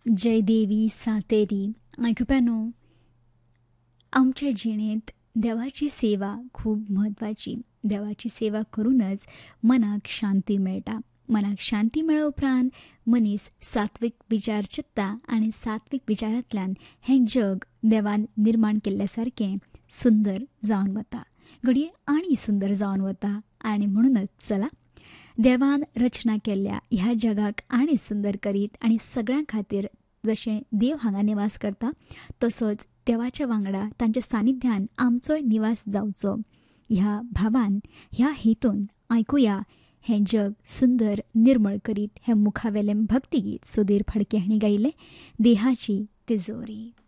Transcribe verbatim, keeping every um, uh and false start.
जय देवी सातेरी. ऐकुप्यानो, आमच्या जिणेंत देवाची सेवा खूब म्हत्वाची. देवाची सेवा करूनच मनाक शांती मेळटा. मनाक शांती मेळ्ळे उपरांत मनीस सात्वीक विचार चित्ता आनी सात्वीक विचारांतल्यान हें जग देवान निर्माण केल्ल्या सारकें सुंदर जावन वता. घडये आनी सुंदर जावन वता. आनी म्हणूनच चला देवान रचना केल्ल्या ह्या जगाक आनी सुंदर करीत आनी सगळ्यां खातीर जशें देव हांगा निवास करता तसोच देवाच्या वांगडा तांच्या सानिध्यान आमचोय निवास जावचो ह्या भावान ह्या हेतून आयकुया हें जग सुंदर निर्मळ करीत हें मुखावेलें भक्तिगीत सुधीर फडके हांणी गायिल्लें देहाची तिजोरी.